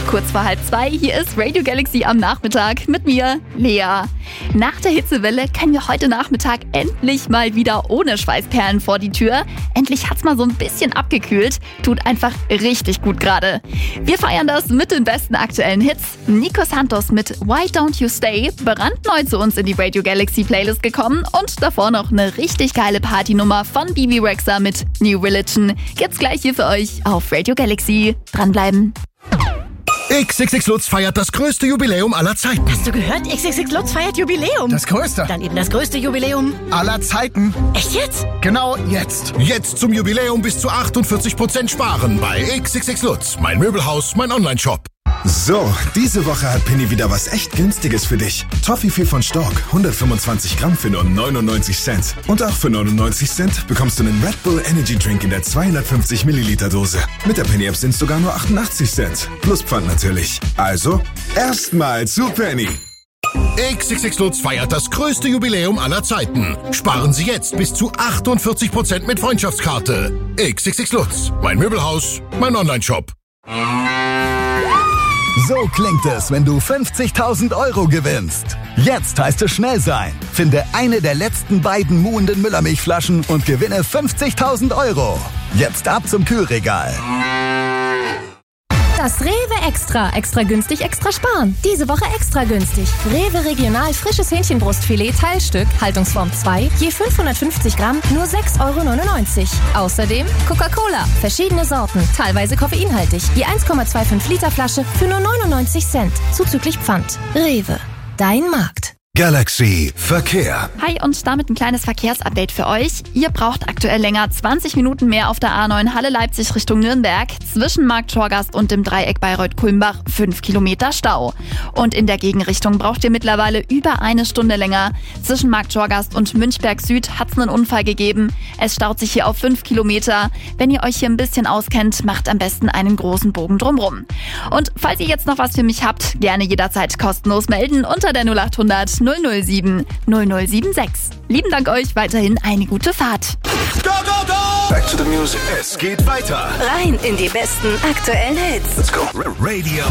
kurz vor 1:30. Hier ist Radio Galaxy am Nachmittag mit mir, Lea. Nach der Hitzewelle können wir heute Nachmittag endlich mal wieder ohne Schweißperlen vor die Tür. Endlich hat's mal so ein bisschen abgekühlt. Tut einfach richtig gut gerade. Wir feiern das mit den besten aktuellen Hits. Nico Santos mit Why Don't You Stay, brandneu zu uns in die Radio Galaxy Playlist gekommen und davor noch eine richtig geile Partynummer von Bebe Rexha mit New Religion. Gibt's gleich hier für euch auf Radio Galaxy. Dranbleiben. XXX Lutz feiert das größte Jubiläum aller Zeiten. Hast du gehört? XXX Lutz feiert Jubiläum. Das größte. Dann eben das größte Jubiläum aller Zeiten. Echt jetzt? Genau jetzt. Jetzt zum Jubiläum bis zu 48% sparen bei XXX Lutz. Mein Möbelhaus, mein Onlineshop. So, diese Woche hat Penny wieder was echt Günstiges für dich. Toffifee von Stork, 125 Gramm für nur 99 Cent. Und auch für 99 Cent bekommst du einen Red Bull Energy Drink in der 250 Milliliter Dose. Mit der Penny-App sind es sogar nur 88 Cent. Plus Pfand natürlich. Also, erstmal zu Penny. XXX Lutz feiert das größte Jubiläum aller Zeiten. Sparen Sie jetzt bis zu 48% mit Freundschaftskarte. XXX Lutz, mein Möbelhaus, mein Onlineshop. So klingt es, wenn du 50.000 € gewinnst. Jetzt heißt es schnell sein. Finde eine der letzten beiden muhenden Müllermilchflaschen und gewinne 50.000 €. Jetzt ab zum Kühlregal. Das Rewe Extra. Extra günstig, extra sparen. Diese Woche extra günstig. Rewe Regional frisches Hähnchenbrustfilet Teilstück, Haltungsform 2, je 550 Gramm, nur 6,99 €. Außerdem Coca-Cola, verschiedene Sorten, teilweise koffeinhaltig, je 1,25 Liter Flasche für nur 99 Cent, zuzüglich Pfand. Rewe, dein Markt. Galaxy Verkehr. Hi und damit ein kleines Verkehrsupdate für euch. Ihr braucht aktuell länger 20 Minuten mehr auf der A9 Halle-Leipzig Richtung Nürnberg. Zwischen Markt Schorgast und dem Dreieck Bayreuth-Kulmbach 5 Kilometer Stau. Und in der Gegenrichtung braucht ihr mittlerweile über eine Stunde länger. Zwischen Markt Schorgast und Münchberg Süd hat es einen Unfall gegeben. Es staut sich hier auf 5 Kilometer. Wenn ihr euch hier ein bisschen auskennt, macht am besten einen großen Bogen drumrum. Und falls ihr jetzt noch was für mich habt, gerne jederzeit kostenlos melden unter der 0800 007 0076. Lieben Dank euch, weiterhin eine gute Fahrt. Go, go, go! Back to the music. Es geht weiter. Rein in die besten aktuellen Hits. Let's go. Radio